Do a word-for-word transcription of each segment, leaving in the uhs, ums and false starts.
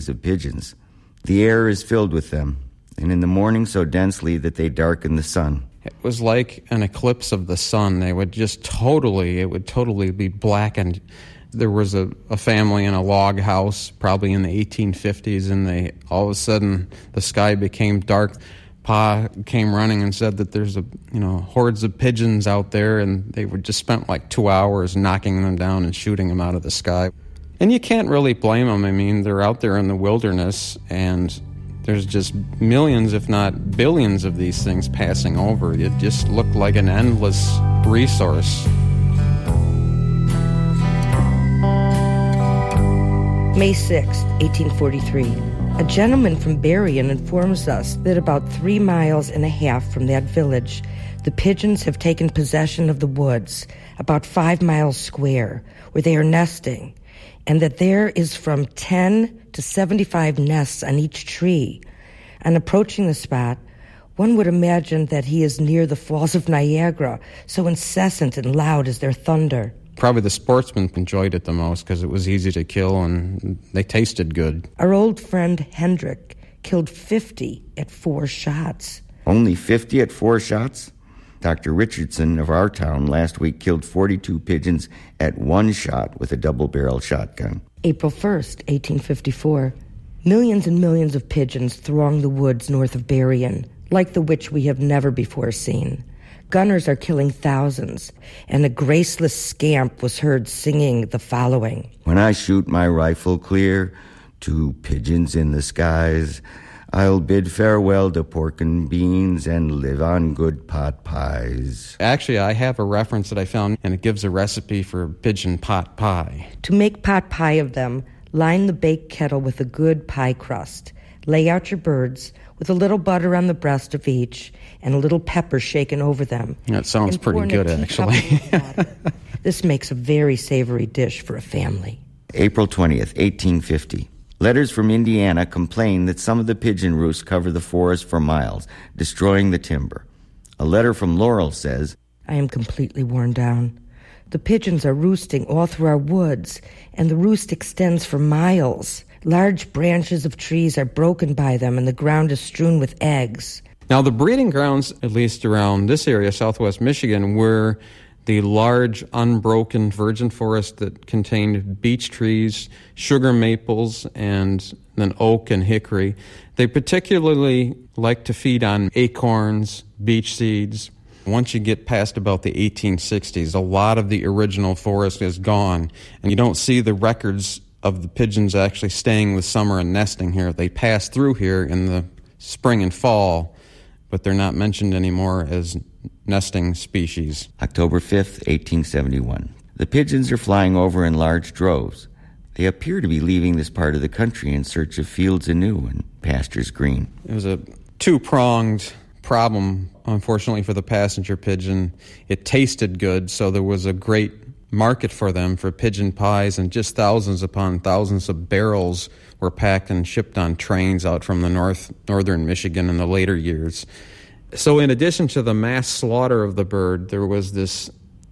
species of pigeons. The air is filled with them, and in the morning so densely that they darken the sun. It was like an eclipse of the sun. They would just totally, it would totally be blackened. There was a, a family in a log house, probably in the eighteen fifties, and they all of a sudden the sky became dark. Pa came running and said that there's a you know hordes of pigeons out there, and they would just spent like two hours knocking them down and shooting them out of the sky. And you can't really blame them. I mean, they're out there in the wilderness, and there's just millions, if not billions, of these things passing over. It just looked like an endless resource. May sixth, eighteen forty-three. A gentleman from Berrien informs us that about three miles and a half from that village, the pigeons have taken possession of the woods, about five miles square, where they are nesting, and that there is from ten to seventy-five nests on each tree. On approaching the spot, one would imagine that he is near the Falls of Niagara, so incessant and loud is their thunder. Probably the sportsmen enjoyed it the most because it was easy to kill and they tasted good. Our old friend Hendrick killed fifty at four shots. Only fifty at four shots? Doctor Richardson of our town last week killed forty-two pigeons at one shot with a double-barrel shotgun. April first, eighteen fifty-four. Millions and millions of pigeons throng the woods north of Berrien, like the which we have never before seen. Gunners are killing thousands, and a graceless scamp was heard singing the following. When I shoot my rifle clear to pigeons in the skies, I'll bid farewell to pork and beans and live on good pot pies. Actually, I have a reference that I found, and it gives a recipe for pigeon pot pie. To make pot pie of them, line the baked kettle with a good pie crust. Lay out your birds with a little butter on the breast of each and a little pepper shaken over them. That sounds pretty good, actually. This makes a very savory dish for a family. April twentieth, eighteen fifty. Letters from Indiana complain that some of the pigeon roosts cover the forest for miles, destroying the timber. A letter from Laurel says, I am completely worn down. The pigeons are roosting all through our woods, and the roost extends for miles. Large branches of trees are broken by them, and the ground is strewn with eggs. Now, the breeding grounds, at least around this area, southwest Michigan, were the large, unbroken virgin forest that contained beech trees, sugar maples, and then oak and hickory. They particularly like to feed on acorns, beech seeds. Once you get past about the eighteen sixties, a lot of the original forest is gone, and you don't see the records of the pigeons actually staying the summer and nesting here. They pass through here in the spring and fall, but they're not mentioned anymore as nesting species. October fifth, eighteen seventy-one. The pigeons are flying over in large droves. They appear to be leaving this part of the country in search of fields anew and pastures green. It was a two-pronged problem, unfortunately, for the passenger pigeon. It tasted good, so there was a great market for them for pigeon pies, and just thousands upon thousands of barrels were packed and shipped on trains out from the north northern Michigan in the later years. So in addition to the mass slaughter of the bird, there was this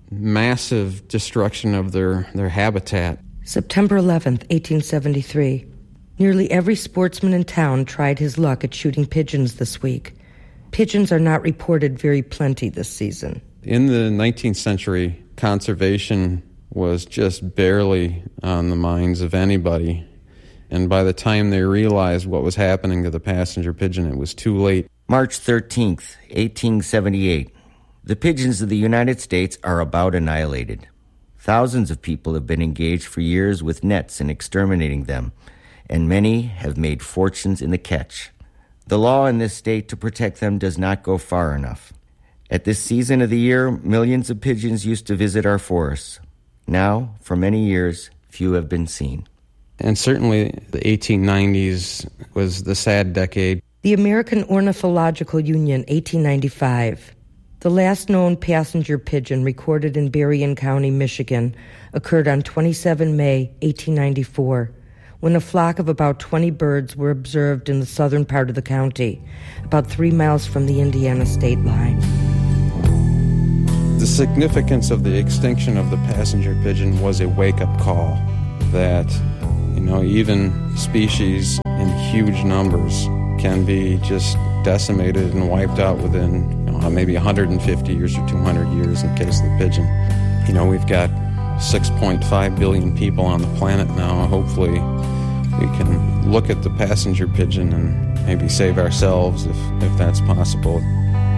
massive destruction of their, their habitat. September eleventh, eighteen seventy-three. Nearly every sportsman in town tried his luck at shooting pigeons this week. Pigeons are not reported very plenty this season. In the nineteenth century, conservation was just barely on the minds of anybody. And by the time they realized what was happening to the passenger pigeon, it was too late. March thirteenth, eighteen seventy-eight. The pigeons of the United States are about annihilated. Thousands of people have been engaged for years with nets in exterminating them, and many have made fortunes in the catch. The law in this state to protect them does not go far enough. At this season of the year, millions of pigeons used to visit our forests. Now, for many years, few have been seen. And certainly the eighteen nineties was the sad decade. The American Ornithological Union, eighteen ninety-five. The last known passenger pigeon recorded in Berrien County, Michigan, occurred on the twenty-seventh of May, eighteen ninety-four, when a flock of about twenty birds were observed in the southern part of the county, about three miles from the Indiana state line. The significance of the extinction of the passenger pigeon was a wake-up call that You know, even species in huge numbers can be just decimated and wiped out within, you know, maybe one hundred fifty years or two hundred years in the case of the pigeon. You know, we've got six point five billion people on the planet now. Hopefully we can look at the passenger pigeon and maybe save ourselves if, if that's possible.